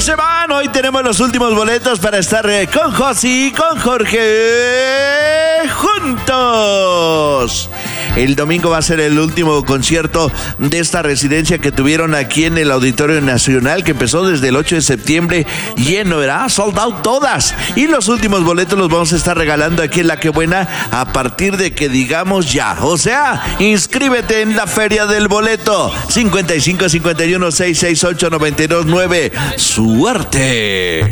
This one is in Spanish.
se van. Hoy tenemos los últimos boletos para estar con Josi y con Jorge juntos. El domingo va a ser el último concierto de esta residencia que tuvieron aquí en el Auditorio Nacional, que empezó desde el 8 de septiembre, lleno, ¿verdad? Sold out todas. Y los últimos boletos los vamos a estar regalando aquí en La Que Buena a partir de que digamos ya. O sea, inscríbete en la Feria del Boleto. 55 51 668 92 9. ¡Suerte!